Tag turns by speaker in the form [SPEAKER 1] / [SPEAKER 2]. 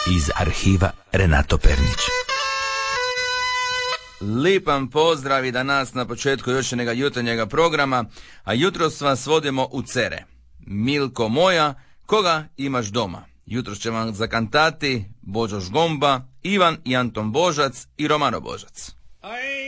[SPEAKER 1] iz arhiva Renato Pernić.
[SPEAKER 2] Lipan pozdrav i da nas na početku još jednog jutarnjega programa, a jutros vas vodimo u Cere. Milko moja, koga imaš doma? Jutros će vam zakantati Božo Žgomba, Ivan i Anton Božac i Romano Božac.